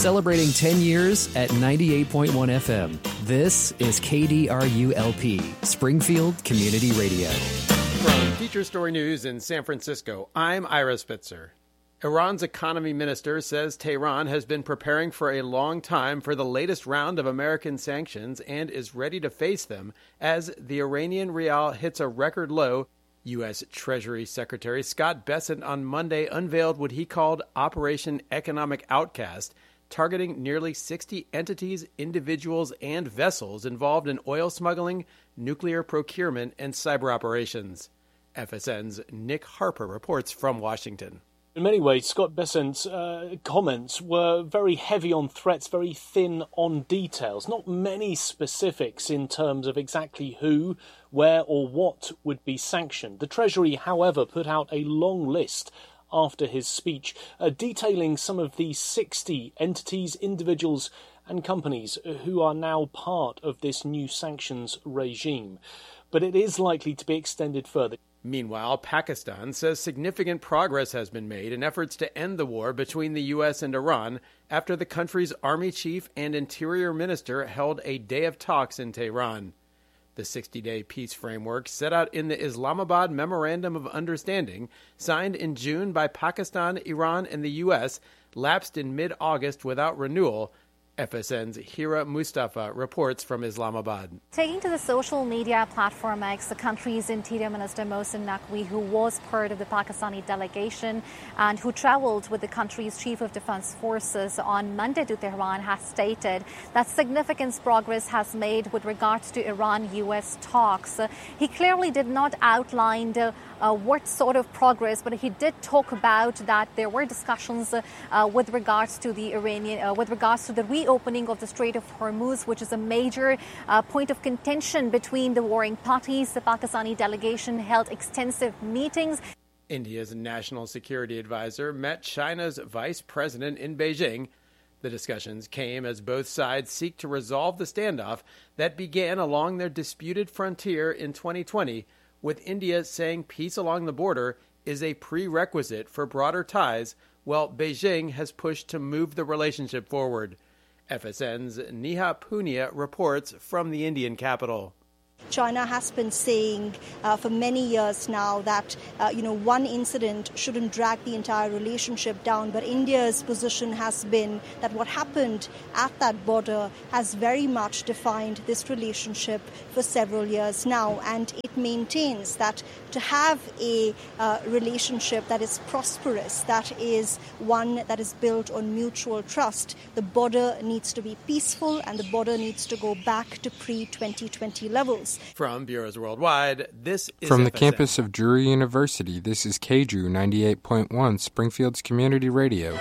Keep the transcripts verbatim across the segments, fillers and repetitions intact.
Celebrating ten years at ninety-eight point one F M. This is K D R U L P, Springfield Community Radio. From Feature Story News in San Francisco, I'm Ira Spitzer. Iran's economy minister says Tehran has been preparing for a long time for the latest round of American sanctions and is ready to face them as the Iranian rial hits a record low. U S. Treasury Secretary Scott Bessent on Monday unveiled what he called Operation Economic Outcast, targeting nearly sixty entities, individuals, and vessels involved in oil smuggling, nuclear procurement, and cyber operations. F S N's Nick Harper reports from Washington. In many ways, Scott Bessent's uh, comments were very heavy on threats, very thin on details. Not many specifics in terms of exactly who, where or what would be sanctioned. The Treasury, however, put out a long list after his speech, uh, detailing some of the sixty entities, individuals and companies who are now part of this new sanctions regime. But it is likely to be extended further. Meanwhile, Pakistan says significant progress has been made in efforts to end the war between the U S and Iran after the country's army chief and interior minister held a day of talks in Tehran. The sixty-day peace framework set out in the Islamabad Memorandum of Understanding, signed in June by Pakistan, Iran, and the U S, lapsed in mid-August without renewal. F S N's Hira Mustafa reports from Islamabad. Taking to the social media platform X, the country's Interior Minister Mohsin Naqvi, who was part of the Pakistani delegation and who traveled with the country's Chief of Defense Forces on Monday to Tehran, has stated that significant progress has made with regards to Iran-U S talks. Uh, he clearly did not outline the Uh, what sort of progress, but he did talk about that there were discussions uh, uh, with regards to the Iranian, uh, with regards to the reopening of the Strait of Hormuz, which is a major uh, point of contention between the warring parties. The Pakistani delegation held extensive meetings. India's national security advisor met China's vice president in Beijing. The discussions came as both sides seek to resolve the standoff that began along their disputed frontier in twenty twenty, with India saying peace along the border is a prerequisite for broader ties, while Beijing has pushed to move the relationship forward. F S N's Neha Punia reports from the Indian capital. China has been saying uh, for many years now that, uh, you know, one incident shouldn't drag the entire relationship down. But India's position has been that what happened at that border has very much defined this relationship for several years now. And it maintains that to have a uh, relationship that is prosperous, that is one that is built on mutual trust, the border needs to be peaceful and the border needs to go back to pre twenty twenty levels. From Bureaus Worldwide, this is From the F S N. campus of Drury University, this is K D R U ninety-eight point one, Springfield's Community Radio.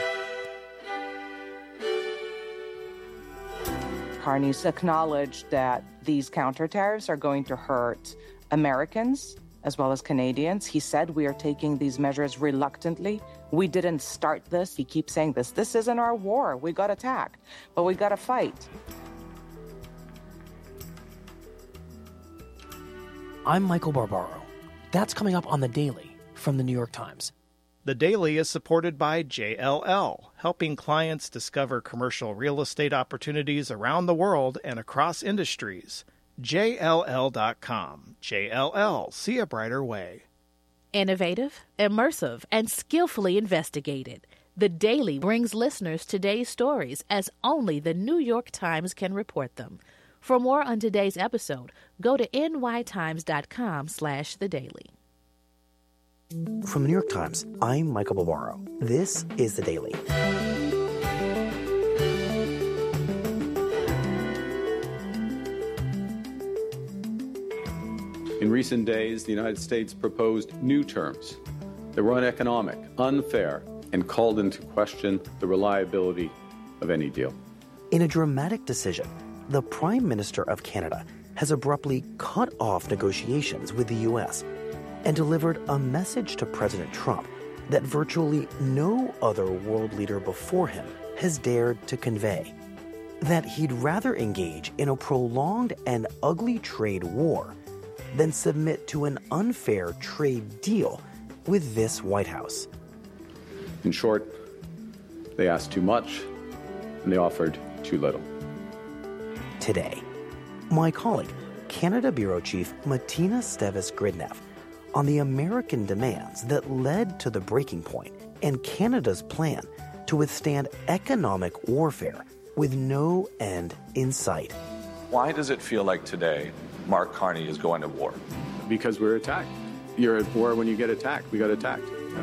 Carney's acknowledged that these counter tariffs are going to hurt Americans as well as Canadians. He said we are taking these measures reluctantly. We didn't start this. He keeps saying this. This isn't our war. We got attacked, but we got to fight. I'm Michael Barbaro. That's coming up on The Daily from The New York Times. The Daily is supported by J L L, helping clients discover commercial real estate opportunities around the world and across industries. J L L dot com. J L L, see a brighter way. Innovative, immersive, and skillfully investigated. The Daily brings listeners today's stories as only The New York Times can report them. For more on today's episode, go to N Y Times dot com slash the daily. From The New York Times, I'm Michael Barbaro. This is The Daily. In recent days, the United States proposed new terms that were uneconomic, unfair, and called into question the reliability of any deal. In a dramatic decision, the Prime Minister of Canada has abruptly cut off negotiations with the U S and delivered a message to President Trump that virtually no other world leader before him has dared to convey, that he'd rather engage in a prolonged and ugly trade war than submit to an unfair trade deal with this White House. In short, they asked too much, and they offered too little. Today, my colleague, Canada Bureau Chief Martina Stevis-Gridneff, on the American demands that led to the breaking point and Canada's plan to withstand economic warfare with no end in sight. Why does it feel like today Mark Carney is going to war? Because we're attacked. You're at war when you get attacked. We got attacked.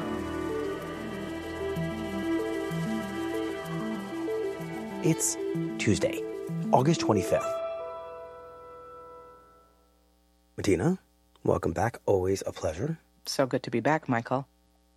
It's Tuesday, August twenty-fifth. Martina, welcome back. Always a pleasure. So good to be back, Michael.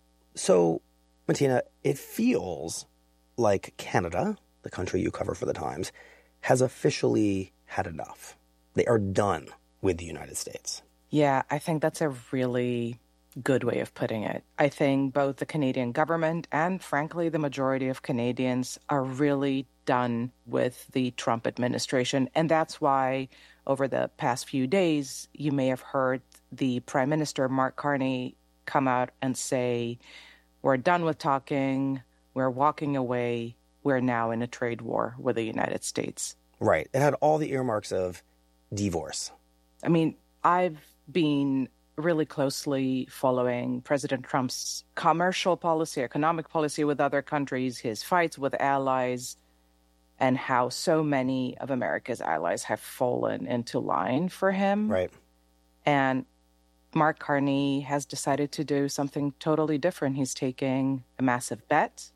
So, Martina, it feels like Canada, the country you cover for the Times, has officially had enough. They are done with the United States. Yeah, I think that's a really good way of putting it. I think both the Canadian government and, frankly, the majority of Canadians are really done with the Trump administration. And that's why over the past few days, you may have heard the Prime Minister, Mark Carney, come out and say, we're done with talking, we're walking away, we're now in a trade war with the United States. Right. It had all the earmarks of divorce. I mean, I've been really closely following President Trump's commercial policy, economic policy with other countries, his fights with allies, and how so many of America's allies have fallen into line for him. Right. And Mark Carney has decided to do something totally different. He's taking a massive bet,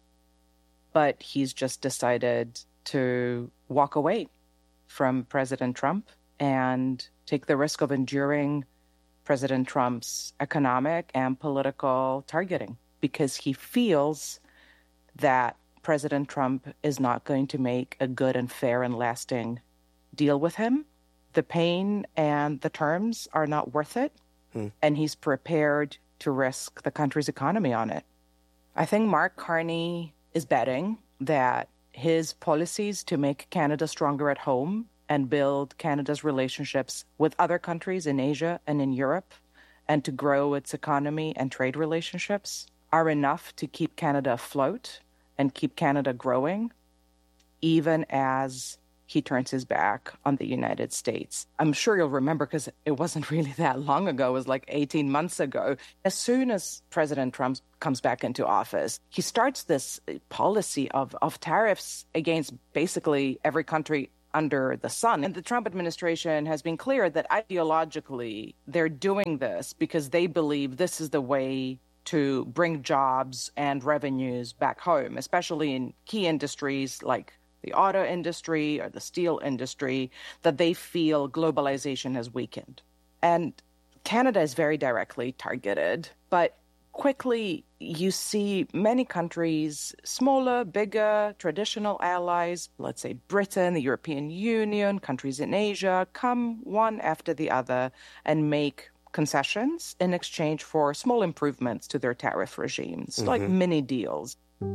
but he's just decided to walk away from President Trump and take the risk of enduring President Trump's economic and political targeting because he feels that President Trump is not going to make a good and fair and lasting deal with him. The pain and the terms are not worth it, hmm. and he's prepared to risk the country's economy on it. I think Mark Carney is betting that his policies to make Canada stronger at home and build Canada's relationships with other countries in Asia and in Europe, and to grow its economy and trade relationships are enough to keep Canada afloat and keep Canada growing, even as he turns his back on the United States. I'm sure you'll remember, because it wasn't really that long ago, it was like eighteen months ago. As soon as President Trump comes back into office, he starts this policy of, of tariffs against basically every country under the sun. And the Trump administration has been clear that ideologically they're doing this because they believe this is the way to bring jobs and revenues back home, especially in key industries like the auto industry or the steel industry that they feel globalization has weakened. And Canada is very directly targeted, but quickly you see many countries, smaller, bigger, traditional allies, let's say Britain, the European Union, countries in Asia, come one after the other and make concessions in exchange for small improvements to their tariff regimes, mm-hmm. like mini deals.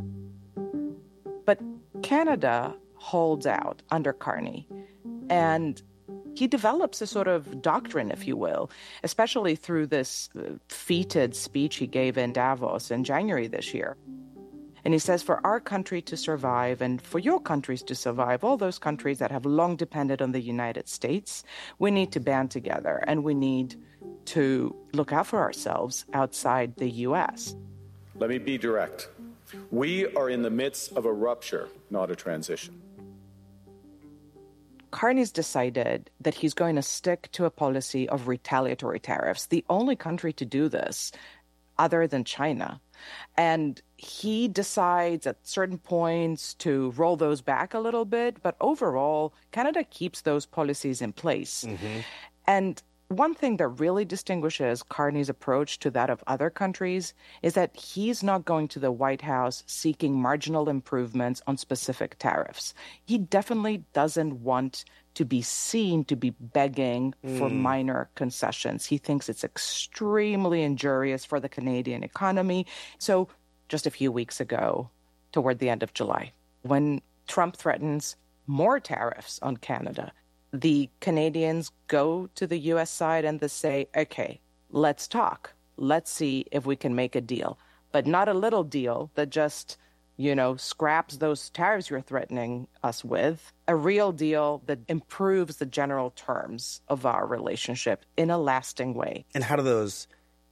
But Canada holds out under Carney, and he develops a sort of doctrine, if you will, especially through this feted speech he gave in Davos in January this year. And he says, for our country to survive and for your countries to survive, all those countries that have long depended on the United States, we need to band together and we need to look out for ourselves outside the U S. Let me be direct. We are in the midst of a rupture, not a transition. Carney's decided that he's going to stick to a policy of retaliatory tariffs, the only country to do this other than China. And he decides at certain points to roll those back a little bit, but overall, Canada keeps those policies in place. Mm-hmm. And one thing that really distinguishes Carney's approach to that of other countries is that he's not going to the White House seeking marginal improvements on specific tariffs. He definitely doesn't want to be seen to be begging mm. for minor concessions. He thinks it's extremely injurious for the Canadian economy. So just a few weeks ago, toward the end of July, when Trump threatens more tariffs on Canada, the Canadians go to the U S side and they say, okay, let's talk. Let's see if we can make a deal. But not a little deal that just you know, scraps those tariffs you're threatening us with, a real deal that improves the general terms of our relationship in a lasting way. And how do those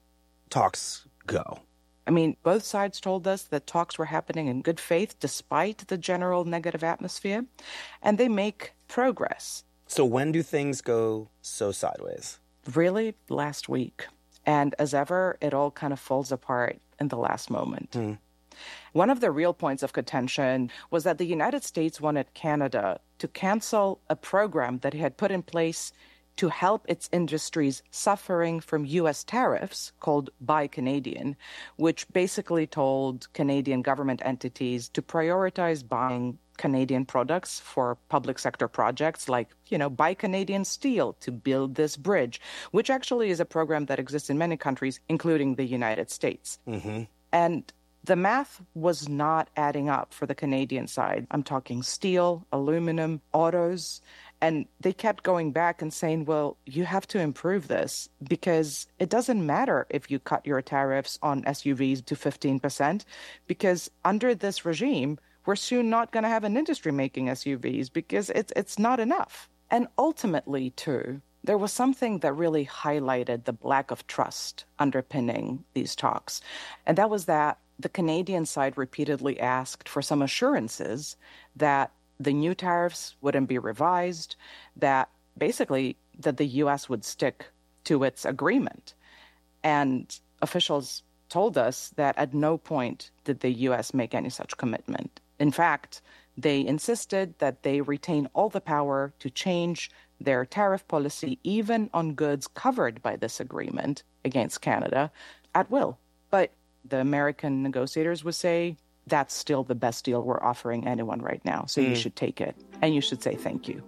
talks go? I mean, both sides told us that talks were happening in good faith despite the general negative atmosphere, and they make progress. So when do things go so sideways? Really, last week. And as ever, it all kind of falls apart in the last moment. Hmm. One of the real points of contention was that the United States wanted Canada to cancel a program that it had put in place to help its industries suffering from U S tariffs called Buy Canadian, which basically told Canadian government entities to prioritize buying Canadian products for public sector projects like, you know, Buy Canadian steel to build this bridge, which actually is a program that exists in many countries, including the United States. Mm-hmm. And the math was not adding up for the Canadian side. I'm talking steel, aluminum, autos. And they kept going back and saying, well, you have to improve this because it doesn't matter if you cut your tariffs on S U Vs to fifteen percent, because under this regime, we're soon not going to have an industry making S U Vs because it's it's not enough. And ultimately, too, there was something that really highlighted the lack of trust underpinning these talks. And that was that the Canadian side repeatedly asked for some assurances that the new tariffs wouldn't be revised, that basically that the U S would stick to its agreement. And officials told us that at no point did the U S make any such commitment. In fact, they insisted that they retain all the power to change their tariff policy, even on goods covered by this agreement against Canada, at will. But the American negotiators would say, that's still the best deal we're offering anyone right now, so mm. you should take it, and you should say thank you.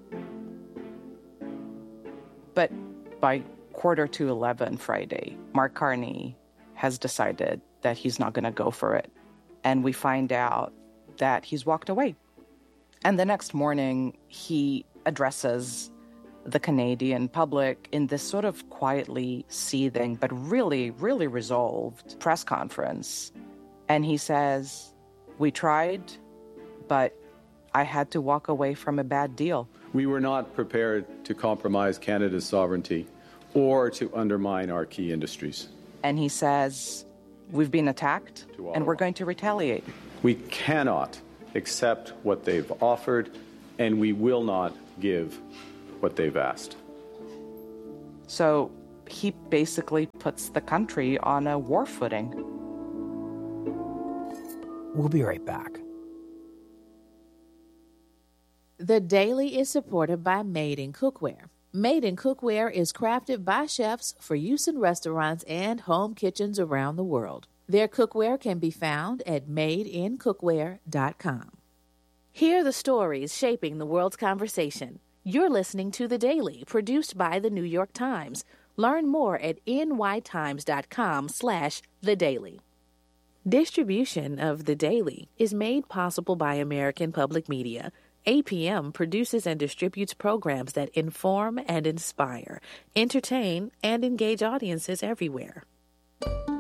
But by quarter to eleven Friday, Mark Carney has decided that he's not going to go for it. And we find out that he's walked away. And the next morning, he addresses the Canadian public in this sort of quietly seething, but really, really resolved press conference. And he says, we tried, but I had to walk away from a bad deal. We were not prepared to compromise Canada's sovereignty or to undermine our key industries. And he says, we've been attacked, and we're going to retaliate. We cannot accept what they've offered, and we will not give what they've asked. So he basically puts the country on a war footing. We'll be right back. The Daily is supported by Made in Cookware. Made in Cookware is crafted by chefs for use in restaurants and home kitchens around the world. Their cookware can be found at made in cookware dot com. Hear the stories shaping the world's conversation. You're listening to The Daily, produced by The New York Times. Learn more at n y times dot com slash the daily. Distribution of The Daily is made possible by American Public Media. A P M produces and distributes programs that inform and inspire, entertain, and engage audiences everywhere.